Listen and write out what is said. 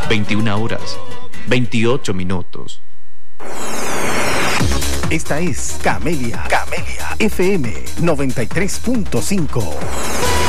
21 horas, 28 minutos. Esta es Camelia FM 93.5.